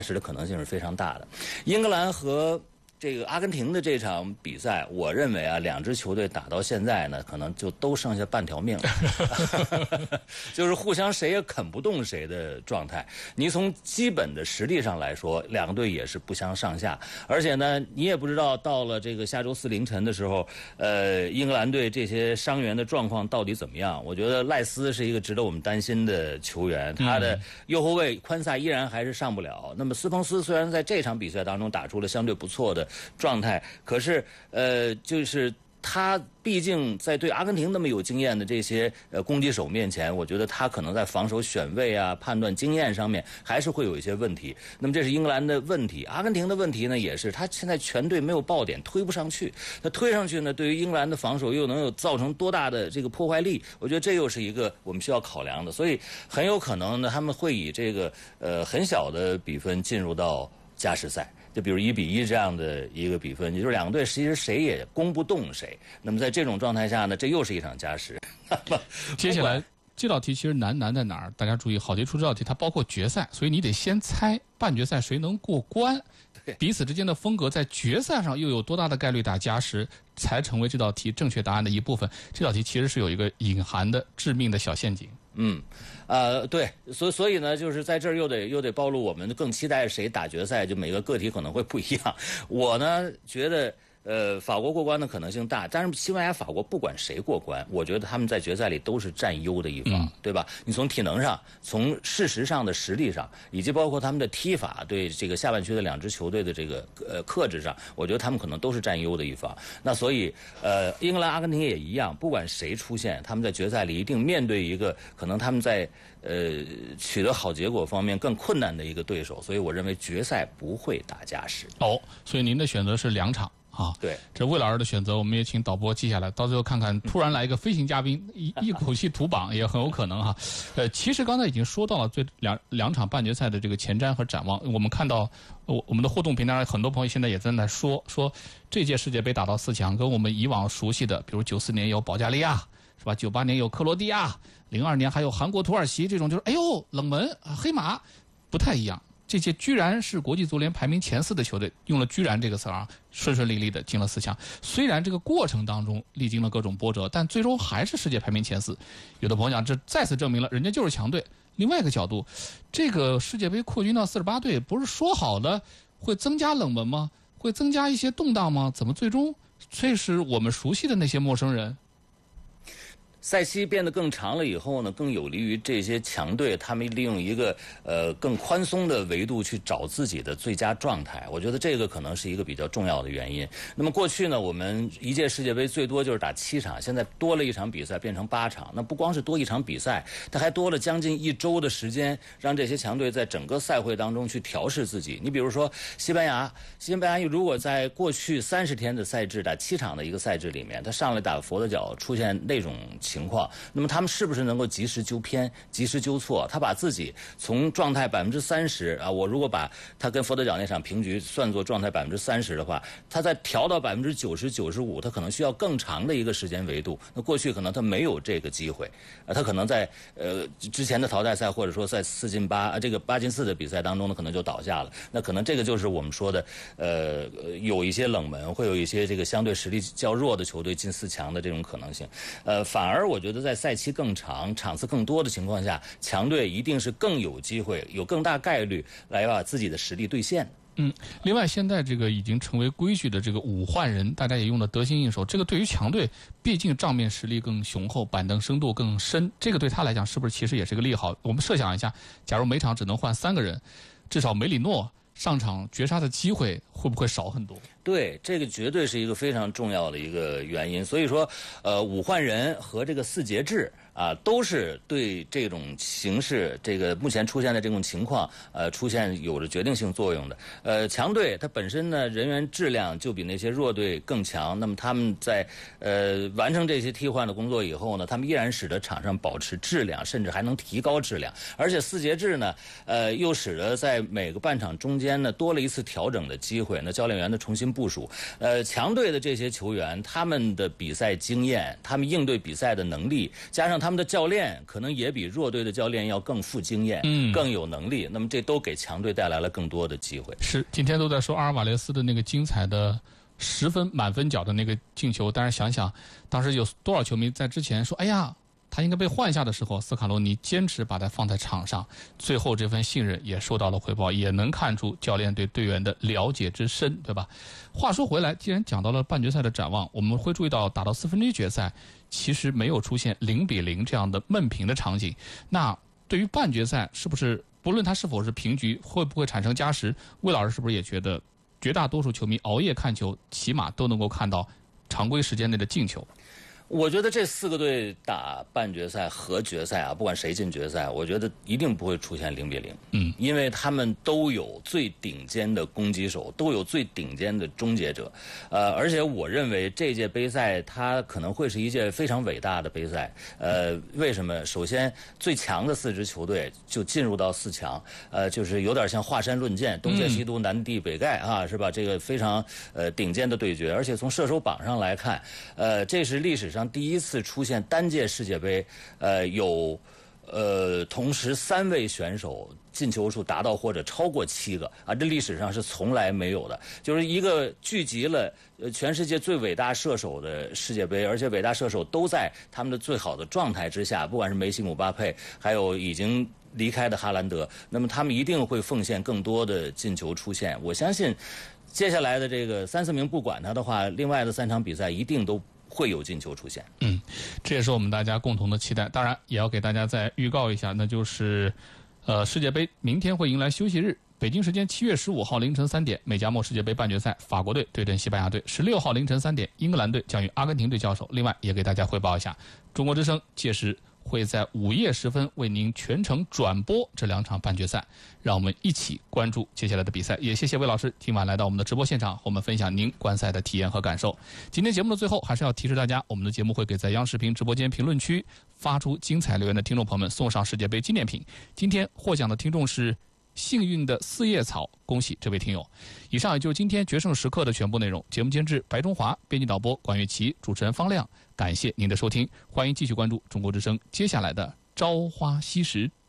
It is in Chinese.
实的可能性是非常大的。英格兰和这个阿根廷的这场比赛，我认为啊，两支球队打到现在呢，可能就都剩下半条命了，就是互相谁也啃不动谁的状态。你从基本的实力上来说，两个队也是不相上下，而且呢，你也不知道到了这个下周四凌晨的时候，英格兰队这些伤员的状况到底怎么样？我觉得赖斯是一个值得我们担心的球员，他的右后卫宽萨依然还是上不了。那么斯彭斯虽然在这场比赛当中打出了相对不错的状态，可是就是他毕竟在对阿根廷那么有经验的这些攻击手面前，我觉得他可能在防守选位啊、判断经验上面还是会有一些问题。那么这是英格兰的问题，阿根廷的问题呢，也是他现在全队没有爆点，推不上去。那推上去呢，对于英格兰的防守又能有造成多大的这个破坏力？我觉得这又是一个我们需要考量的。所以很有可能呢，他们会以这个很小的比分进入到加时赛。就比如1-1这样的一个比分，也就是两个队其实谁也攻不动谁。那么在这种状态下呢，这又是一场加时。 接下来这道题其实难在哪儿？大家注意，好杰出这道题它包括决赛，所以你得先猜半决赛谁能过关。彼此之间的风格在决赛上又有多大的概率打加时，才成为这道题正确答案的一部分。这道题其实是有一个隐含的致命的小陷阱。 对，所以呢，就是在这儿又得暴露我们更期待谁打决赛，就每个个体可能会不一样。我呢觉得。法国过关的可能性大，但是西班牙、法国不管谁过关，我觉得他们在决赛里都是占优的一方，对吧？你从体能上、从事实上的实力上，以及包括他们的踢法对这个下半区的两支球队的这个克制上，我觉得他们可能都是占优的一方。那所以英格兰、阿根廷也一样，不管谁出现，他们在决赛里一定面对一个可能他们在取得好结果方面更困难的一个对手，所以我认为决赛不会打加时。 所以您的选择是2场。 对， 这魏老师的选择，我们也请导播记下来，到最后看看突然来一个飞行嘉宾，一口气图榜也很有可能哈。其实刚才已经说到了两场半决赛的这个前瞻和展望，我们看到我们的互动平台上很多朋友现在也在那说这届世界杯打到4强，跟我们以往熟悉的，比如94年有保加利亚，是吧？98年有克罗地亚，02年还有韩国、土耳其，这种就是冷门黑马不太一样。这届居然是国际足联排名前4的球队，用了居然这个词啊，顺顺利利的进了4强。虽然这个过程当中历经了各种波折，但最终还是世界排名前4。有的朋友讲，这再次证明了人家就是强队。另外一个角度，这个世界杯扩军到48队，不是说好的会增加冷门吗？会增加一些动荡吗？怎么最终却是我们熟悉的那些陌生人？ 赛期变得更长了以后呢，更有利于这些强队，他们利用一个更宽松的维度去找自己的最佳状态。我觉得这个可能是一个比较重要的原因。那么过去呢，我们一届世界杯最多就是打7场，现在多了一场比赛变成8场。那不光是多一场比赛，它还多了将近1周的时间，让这些强队在整个赛会当中去调试自己。你比如说西班牙如果在过去30天的赛制打7场的一个赛制里面，他上来打佛得角出现那种情况，那么他们是不是能够及时纠偏、及时纠错？他把自己从状态30%啊，我如果把他跟佛得角那场平局算作状态30%的话，他再调到90%、95%，他可能需要更长的一个时间维度。那过去可能他没有这个机会，他可能在之前的淘汰赛或者说在4进8这个8进4的比赛当中呢，可能就倒下了。那可能这个就是我们说的有一些冷门，会有一些这个相对实力较弱的球队进4强的这种可能性。反而我觉得在赛期更长、场次更多的情况下，强队一定是更有机会、有更大概率来把自己的实力兑现的。 另外现在这个已经成为规矩的这个5换人，大家也用的得心应手。这个对于强队，毕竟账面实力更雄厚，板凳深度更深，这个对他来讲是不是其实也是个利好？我们设想一下，假如每场只能换3个人，至少梅里诺上场绝杀的机会会不会少很多？ 对，这个绝对是一个非常重要的一个原因。所以说5换人和这个4节制啊，都是对这种形势，这个目前出现的这种情况，出现有着决定性作用的。强队它本身呢人员质量就比那些弱队更强，那么他们在完成这些替换的工作以后呢，他们依然使得场上保持质量，甚至还能提高质量。而且4节制呢，又使得在每个半场中间呢多了一次调整的机会，那教练员的重新新部署。强队的这些球员，他们的比赛经验，他们应对比赛的能力，加上他们的教练，可能也比弱队的教练要更富经验，更有能力。那么这都给强队带来了更多的机会。 是，今天都在说阿尔瓦雷斯的那个精彩的10分满分角的那个进球，但是想想当时有多少球迷在之前说，哎呀，他应该被换下的时候，斯卡罗尼坚持把他放在场上，最后这份信任也受到了回报，也能看出教练对队员的了解之深，对吧？话说回来，既然讲到了半决赛的展望，我们会注意到打到4分之一决赛，其实没有出现0-0这样的闷平的场景。那对于半决赛，是不是不论它是否是平局，会不会产生加时？魏老师是不是也觉得绝大多数球迷熬夜看球，起码都能够看到常规时间内的进球？ 我觉得这4个队打半决赛和决赛啊，不管谁进决赛，我觉得一定不会出现0-0。因为他们都有最顶尖的攻击手，都有最顶尖的终结者。而且我认为这届杯赛它可能会是一届非常伟大的杯赛。为什么？首先，最强的4支球队就进入到4强，就是有点像华山论剑，东邪西毒南帝北丐啊，是吧？这个非常顶尖的对决。而且从射手榜上来看，这是历史上第一次出现单届世界杯，有同时3位选手进球数达到或者超过7个啊，这历史上是从来没有的。就是一个聚集了全世界最伟大射手的世界杯，而且伟大射手都在他们的最好的状态之下，不管是梅西、姆巴佩，还有已经离开的哈兰德，那么他们一定会奉献更多的进球出现。我相信接下来的这个3、4名不管他的话，另外的3场比赛一定都会有进球出现。 这也是我们大家共同的期待。当然也要给大家再预告一下，那就是世界杯明天会迎来休息日，北京时间7月15号凌晨3点，美加墨世界杯半决赛，法国队对阵西班牙队；16号凌晨3点，英格兰队将与阿根廷队交手。另外也给大家汇报一下，中国之声届时会在午夜时分为您全程转播这2场半决赛，让我们一起关注接下来的比赛。也谢谢魏老师今晚来到我们的直播现场，和我们分享您观赛的体验和感受。今天节目的最后，还是要提示大家，我们的节目会给在央视频直播间评论区发出精彩留言的听众朋友们送上世界杯纪念品。今天获奖的听众是幸运的4叶草，恭喜这位听友。以上也就是今天决胜时刻的全部内容。节目监制白中华，编辑导播管乐琪，主持人方亮。感谢您的收听，欢迎继续关注中国之声接下来的朝花夕拾。